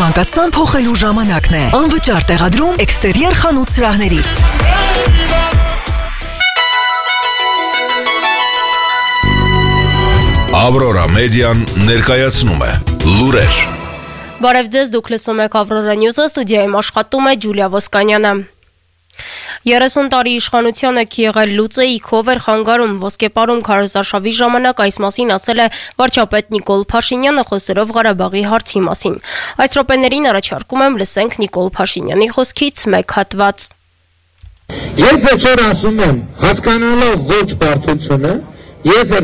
ցանկացան փոխելու ժամանակն է։ Անվճար տեղադրում էքստերիեր խանութ սրահներից։ Ավրորա մեդիան ներկայացնում է լուրեր։ Բարև ձեզ, դուք լսում եք Ավրորա Նյուզը, ստուդիայում աշխատում է Ջուլիա Ոսկանյանը։ 30 տարի իշխանությունը եղել լուծեի քովեր խանգարում ոսկեպարում քարոզարշավի ժամանակ այս մասին ասել է վարչապետ Նիկոլ Փաշինյանը խոսելով Ղարաբաղի հարցի մասին։ Այս րոպեներին առաջարկում եմ լսենք Նիկոլ Փաշինյանի խոսքից մեկ հատված։ Ես այսօր ասում եմ, հասկանալով ոչ բարդությունը, ես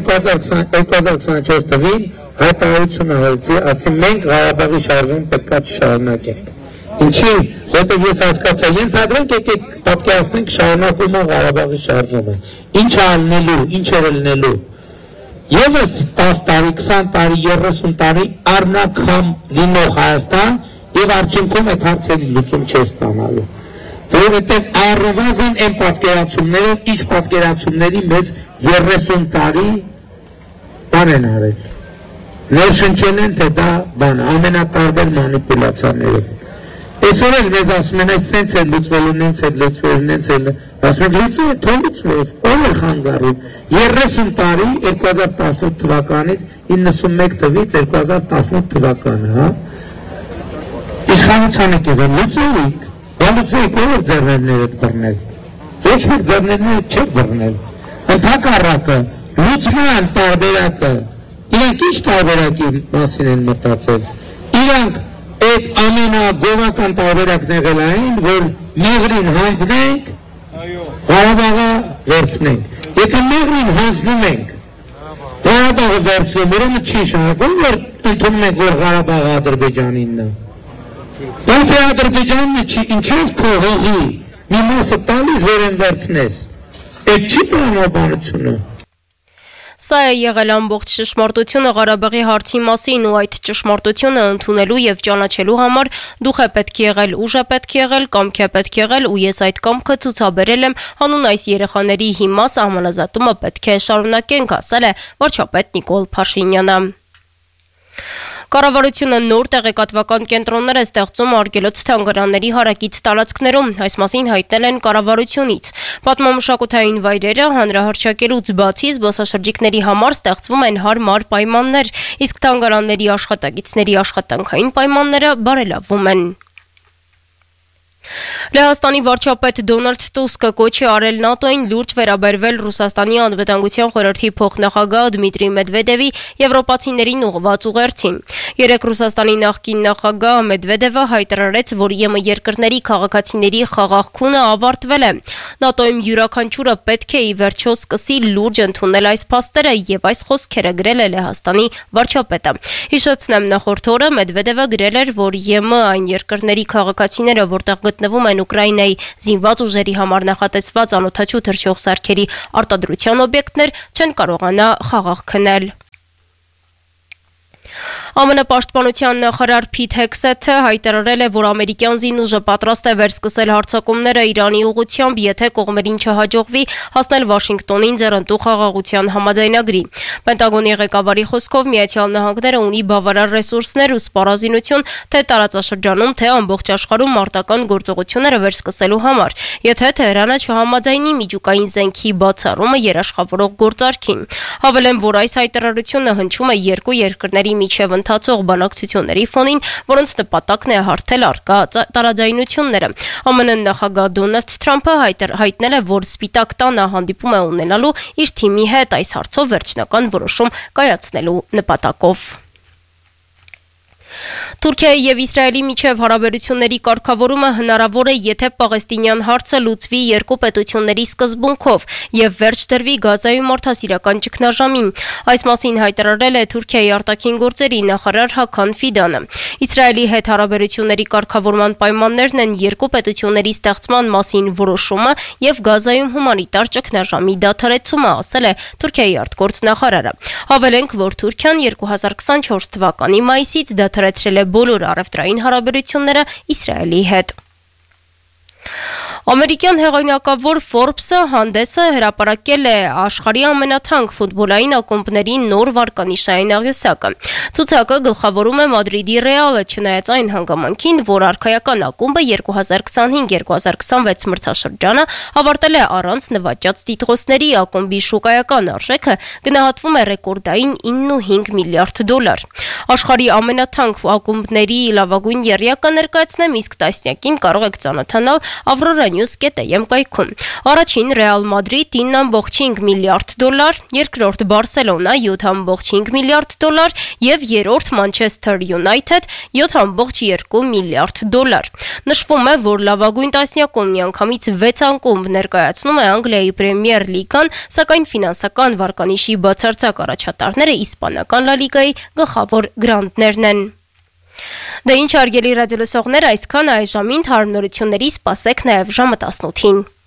2024 թվին հայտարարություն արեցի, ասի մենք Ղարաբաղի շարժում պետք է չշարունակենք։ Ինչի, որտեղ ես հասկացա, ենթադրենք եկեք պատկերացնենք շարունակում է Ղարաբաղի շարժումը։ Ինչ անելու, ինչ է լինելու։ Եվս 10 տարի, 20 տարի, 30 տարի առնակամ լինող Հայաստան եւ արդյունքում այդ հարցերի լուծում չէ ստանալու։ Որովհետեւ առնվազն այն պատկերացումները, ինչ պատկերացումների մեզ 30 տարի բան են արել։ Ներշնչել են, թե դա բան ամենատարբեր մանիպուլյացիաներով։ Այսօր էլ մեզ ասում են, այս սենց է լուծվելու, նենց է լուծվելու, նենց է ասում են, լուծվելու, թող լուծվելու, ով է խանգարում։ 30 տարի 2018 թվականից 91 թվից 2018 թվականը, հա։ Իշխանության եք եղել, լուծեիք, լուծեիք, ով էր ձեռներներդ բռնել։ Ոչ մեկ ձեռներները չեք բռնել։ Ընդհակառակը, լուծման տարբերակը, իրանք ինչ տարբերակի մասին են մտածել։ Իրանք այդ ամենագովական տարբերակն եղել այն, որ մեղրին հանձնենք, Ղարաբաղը վերցնենք։ Եթե մեղրին հանձնում ենք, Ղարաբաղը վերցնում, ուրեմն չի շարունակում, որ ընդունում ենք, որ Ղարաբաղը Ադրբեջանինն է։ Բայց Ադրբեջանինը չի, ինչով քո հողի մի մասը տալիս, որ են վերցնես։ Այդ չի տրամաբանությունը։ Սա է եղել ամբողջ ճշմարտությունը Ղարաբաղի հարցի մասին ու այդ ճշմարտությունը ընդունելու եւ ճանաչելու համար դուխ է պետք եղել, ուժ է պետք եղել, կամք է պետք եղել ու ես այդ կամքը ցուցաբերել եմ հանուն այս երեխաների հիմա սահմանազատումը պետք է շարունակենք, ասել է վարչապետ Նիկոլ Փաշինյանը։ Կառավարությունը նոր տեղեկատվական կենտրոններ է ստեղծում արգելոց թանգարանների հարակից տարածքներում, այս մասին հայտնել են կառավարությունից։ Պատմամշակութային վայրերը հանրահռչակելուց բացի զբոսաշրջիկների համար ստեղծվում են հարմար պայմաններ, իսկ թանգարանների աշխատակիցների աշխատանքային պայմանները բարելավվում են։ Լեհաստանի վարչապետ Դոնալդ Տուսկը կոչ է արել ՆԱՏՕ-ին լուրջ վերաբերվել Ռուսաստանի անվտանգության խորհրդի փոխնախագահ Դմիտրի Մեդվեդևի եվրոպացիներին ուղղված ուղերձին։ Երեկ Ռուսաստանի նախկին նախագահ Մեդվեդևը հայտարարեց, որ ԵՄ երկրների քաղաքացիների խաղաղ քունը ավարտվել է։ ՆԱՏՕ-ում յուրաքանչյուրը պետք է ի վերջո սկսի լուրջ ընդունել այս փաստերը եւ այս խոսքերը գրել է Լեհաստանի վարչապետը։ Հիշեցնեմ, նախորդ օրը Մեդվեդևը գրել էր, որ ԵՄ այն երկրների քաղաքացիները, որտեղ գտնվում են Ուկրաինայի զինված ուժերի համար նախատեսված անօդաչու թռչող սարքերի արտադրության օբյեկտներ, չեն կարողանա խաղաղ քնել։ ԱՄՆ պաշտպանության նախարար Փիթ Հեքսեթը հայտարարել է, որ ամերիկյան զինուժը պատրաստ է վերսկսել հարձակումները Իրանի ուղղությամբ, եթե կողմերին չհաջողվի հասնել Վաշինգտոնին ձեռնտու խաղաղության համաձայնագրի։ Պենտագոնի ղեկավարի խոսքով Միացյալ Նահանգները ունի բավարար ռեսուրսներ ու սպառազինություն թե տարածաշրջանում, թե ամբողջ աշխարհում մարտական գործողությունները վերսկսելու համար, եթե Թեհրանը չհամաձայնի միջուկային զենքի բացառումը երաշխավորող գործարքին։ Հավելեմ, որ այս հայտարարությունը հնչում է երկու երկրների միջև ընթացող բանակցությունների ֆոնին, որոնց նպատակն է հարթել առկա տարաձայնությունները։ ԱՄՆ նախագահ Դոնալդ Թրամփը հայտնել է, որ Սպիտակ տանը հանդիպում է ունենալու իր թիմի հետ այս հարցով վերջնական որոշում կայացնելու նպատակով։ Թուրքիայի եւ Իսրայելի միջև հարաբերությունների կարգավորումը հնարավոր է, եթե պաղեստինյան հարցը լուծվի երկու պետությունների սկզբունքով եւ վերջ դրվի Գազայում մարդասիրական ճգնաժամին։ Այս մասին հայտարարել է Թուրքիայի արտաքին գործերի նախարար Հական Ֆիդանը։ Իսրայելի հետ հարաբերությունների կարգավորման պայմաններն են երկու պետությունների ստեղծման մասին որոշումը եւ Գազայում հումանիտար ճգնաժամի դադարեցումը, ասել է Թուրքիայի արտգործնախարարը։ Հավելենք, որ Թուրքիան 2024 թվականի մայիսից դադարեցրել է բոլոր առևտրային հարաբերությունները Իսրայելի հետ։ Ամերիկյան հեղինակավոր Forbes-ը հանդեսը հրապարակել է աշխարհի ամենաթանկ ֆուտբոլային ակումբների նոր վարկանիշային աղյուսակը։ Ցուցակը գլխավորում է Մադրիդի Ռեալը, չնայած այն հանգամանքին, որ արքայական ակումբը 2025-2026 մրցաշրջանը ավարտել է առանց նվաճած տիտղոսների, ակումբի շուկայական արժեքը գնահատվում է ռեկորդային $9.5 միլիարդ։ Աշխարհի ամենաթանկ ակումբների լավագույն եռյակը ներկայացնեմ, իսկ տասնյակին կարող եք ծանոթանալ avroranews.am կայքում։ Առաջին Ռեալ Մադրիդ $9.5 միլիարդ, երկրորդ Բարսելոնա $7.5 միլիարդ եւ երրորդ Մանչեսթեր Յունայթեդ $7.2 միլիարդ։ Նշվում է, որ լավագույն տասնյակում միանգամից 6 ակումբ ներկայացնում է Անգլիայի Պրեմիեր լիգան, սակայն ֆինանսական վարկանիշի բացարձակ առաջատարները իսպանական Լա լիգայի գլխավոր գրանտներն են։ Դե ինչ հարգելի ռադիոլսողներ, այսքան այժմին հարմարությունների սպասեք նաև ժամը 18-ին։